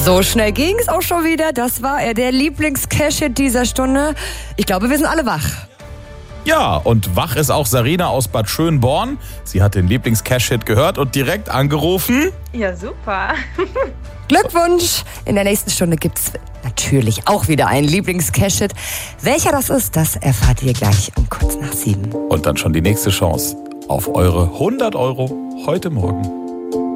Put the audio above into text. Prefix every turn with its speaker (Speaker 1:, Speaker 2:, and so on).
Speaker 1: So schnell ging's auch schon wieder. Das war der Lieblings-Cash-Hit dieser Stunde. Ich glaube, wir sind alle wach.
Speaker 2: Ja, und wach ist auch Sarina aus Bad Schönborn. Sie hat den Lieblings-Cash-Hit gehört und direkt angerufen.
Speaker 3: Ja, super.
Speaker 1: Glückwunsch! In der nächsten Stunde gibt's natürlich auch wieder einen Lieblings-Cash-Hit. Welcher das ist, das erfahrt ihr gleich um kurz nach 7.
Speaker 2: Und dann schon die nächste Chance auf eure 100 € heute Morgen.